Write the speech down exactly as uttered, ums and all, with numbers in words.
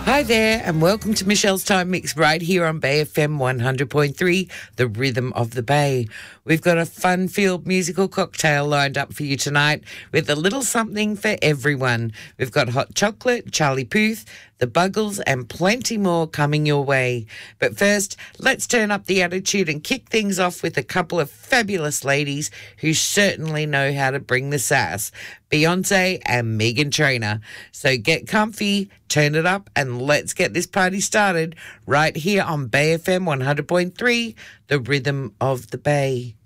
Hi there, and welcome to Michelle's Time Mix right here on Bay F M one hundred point three, the rhythm of the Bay. We've got a fun-filled musical cocktail lined up for you tonight with a little something for everyone. We've got hot chocolate, Charlie Puth, the Buggles, and plenty more coming your way. But first, let's turn up the attitude and kick things off with a couple of fabulous ladies who certainly know how to bring the sass. Beyonce and Meghan Trainor. So get comfy, turn it up, and let's get this party started right here on Bay F M one hundred point three, the rhythm of the Bay.